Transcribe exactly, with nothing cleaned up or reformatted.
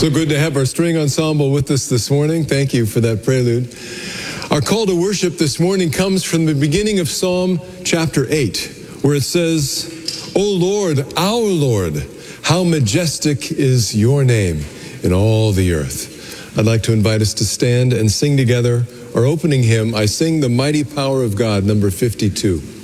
So good to have our string ensemble with us this morning. Thank you for that prelude. Our call to worship this morning comes from the beginning of Psalm chapter eight, where it says, "O Lord, our Lord, how majestic is your name in all the earth." I'd like to invite us to stand and sing together our opening hymn, "I Sing the Mighty Power of God," number fifty-two.